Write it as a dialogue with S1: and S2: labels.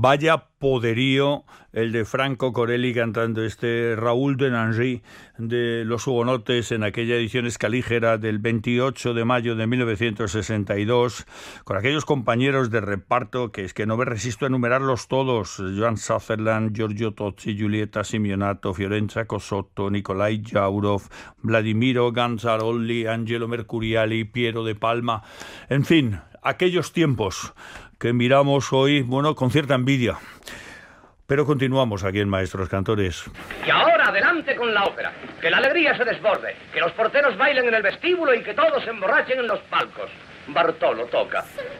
S1: Vaya poderío el de Franco Corelli cantando este Raúl de Nangy de Los Hugonotes en aquella edición escalígera del 28 de mayo de 1962, con aquellos compañeros de reparto que es que no me resisto a enumerarlos todos: Joan Sutherland, Giorgio Tozzi, Giulietta Simeonato, Fiorenza Cosotto, Nikolai Jaurov, Vladimiro Ganzarolli, Angelo Mercuriali, Piero de Palma, en fin, aquellos tiempos que miramos hoy, bueno, con cierta envidia. Pero continuamos aquí en Maestros Cantores.
S2: Y ahora adelante con la ópera. Que la alegría se desborde, que los porteros bailen en el vestíbulo y que todos se emborrachen en los palcos. Bartolo toca.